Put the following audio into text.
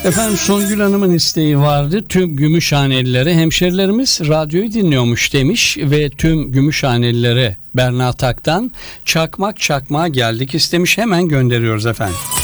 Efendim Songül Hanım'ın isteği vardı. Tüm Gümüşhanelilere hemşerilerimiz radyoyu dinliyormuş demiş ve tüm Gümüşhanelilere Berna Tak'tan Çakmak Çakmağa Geldik istemiş. Hemen gönderiyoruz efendim.